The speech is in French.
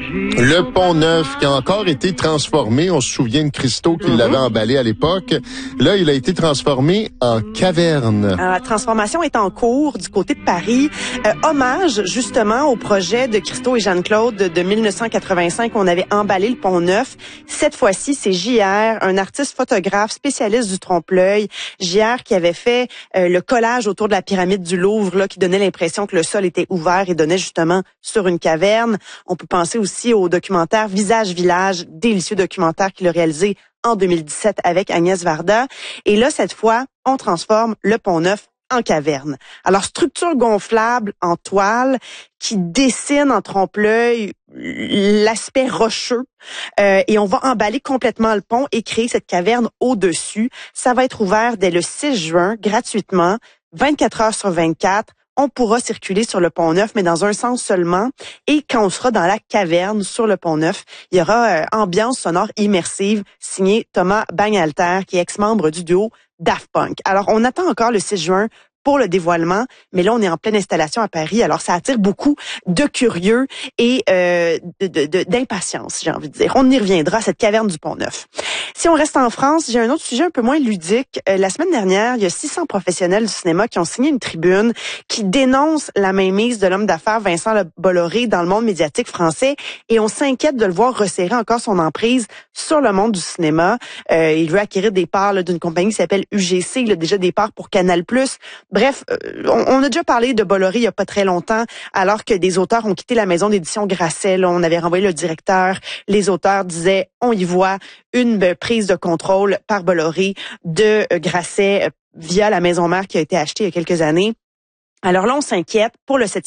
Le Pont-Neuf qui a encore été transformé. On se souvient de Christo qui l'avait emballé à l'époque. Là, il a été transformé en caverne. La transformation est en cours du côté de Paris. Hommage justement au projet de Christo et Jeanne-Claude de 1985. On avait emballé le Pont-Neuf. Cette fois-ci, c'est JR, un artiste photographe spécialiste du trompe-l'œil. JR qui avait fait le collage autour de la pyramide du Louvre, là, qui donnait l'impression que le sol était ouvert et donnait justement sur une caverne. On peut penser aussi au documentaire Visage Village, délicieux documentaire qu'il a réalisé en 2017 avec Agnès Varda. Et là, cette fois, on transforme le Pont-Neuf en caverne. Alors, structure gonflable en toile qui dessine en trompe-l'œil l'aspect rocheux et on va emballer complètement le pont et créer cette caverne au-dessus. Ça va être ouvert dès le 6 juin, gratuitement, 24 heures sur 24. On pourra circuler sur le Pont-Neuf, mais dans un sens seulement. Et quand on sera dans la caverne sur le Pont-Neuf, il y aura ambiance sonore immersive signée Thomas Bangalter, qui est ex-membre du duo Daft Punk. Alors, on attend encore le 6 juin pour le dévoilement, mais là, on est en pleine installation à Paris. Alors, ça attire beaucoup de curieux et d'impatience, j'ai envie de dire. On y reviendra, cette caverne du Pont-Neuf. Si on reste en France, j'ai un autre sujet un peu moins ludique. La semaine dernière, il y a 600 professionnels du cinéma qui ont signé une tribune qui dénonce la mainmise de l'homme d'affaires Vincent Bolloré dans le monde médiatique français et on s'inquiète de le voir resserrer encore son emprise sur le monde du cinéma. Il veut acquérir des parts d'une compagnie qui s'appelle UGC, il a déjà des parts pour Canal+. Bref, on a déjà parlé de Bolloré il y a pas très longtemps, alors que des auteurs ont quitté la maison d'édition Grasset. Là, on avait renvoyé le directeur. Les auteurs disaient, on y voit une prise de contrôle par Bolloré de Grasset via la maison mère qui a été achetée il y a quelques années. Alors là, on s'inquiète pour le 7e